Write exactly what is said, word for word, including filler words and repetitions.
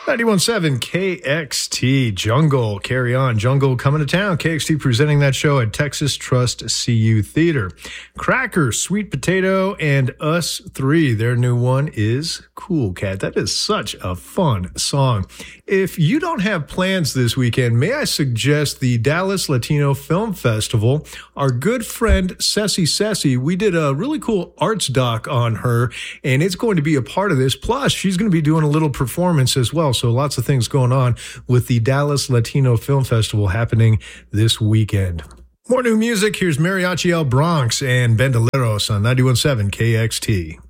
ninety-one point seven K X T, Jungle, Carry On. Jungle coming to town. K X T presenting that show at Texas Trust C U Theater. Cracker, Sweet Potato, and Us Three. Their new one is Cool Cat. That is such a fun song. If you don't have plans this weekend, may I suggest the Dallas Latino Film Festival? Our good friend Ceci Ceci, we did a really cool arts doc on her, and it's going to be a part of this. Plus, she's going to be doing a little performance as well. So lots of things going on with the Dallas Latino Film Festival happening this weekend. More new music. Here's Mariachi El Bronx and Bandoleros on ninety-one point seven K X T.